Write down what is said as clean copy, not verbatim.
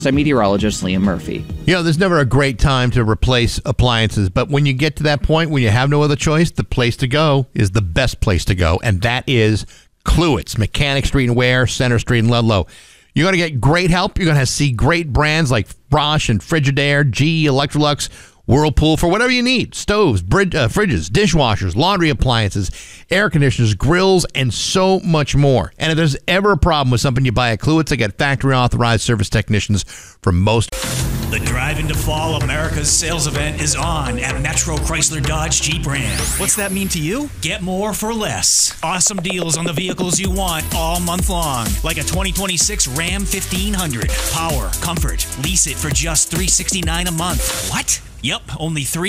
I'm meteorologist Liam Murphy. You know, there's never a great time to replace appliances, but when you get to that point when you have no other choice, the place to go is the best place to go, and that is Clewitts, Mechanic Street and Ware, Center Street in Ludlow. You're going to get great help. You're going to see great brands like Bosch and Frigidaire, GE, Electrolux, Whirlpool, for whatever you need. Stoves, fridges, dishwashers, laundry appliances, air conditioners, grills, and so much more. And if there's ever a problem with something you buy at Clewitts, they get factory-authorized service technicians for most. The Drive into Fall America's sales event is on at Metro Chrysler Dodge Jeep Ram. What's that mean to you? Get more for less. Awesome deals on the vehicles you want all month long. Like a 2026 Ram 1500. Power, comfort. Lease it for just $369 a month. What? Yep, only